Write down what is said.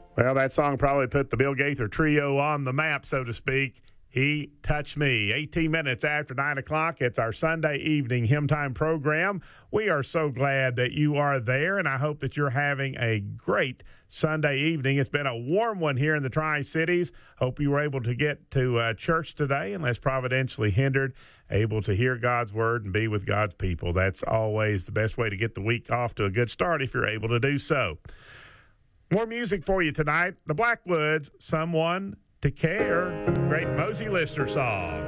Well, that song probably put the Bill Gaither Trio on the map, so to speak. He Touched Me. 18 minutes after 9 o'clock. It's our Sunday evening Hymn Time program. We are so glad that you are there, and I hope that you're having a great Sunday evening. It's been a warm one here in the Tri-Cities. Hope you were able to get to church today, unless providentially hindered, able to hear God's word and be with God's people. That's always the best way to get the week off to a good start if you're able to do so. More music for you tonight. The Blackwoods, Someone to Care. Great Mosey Lister song.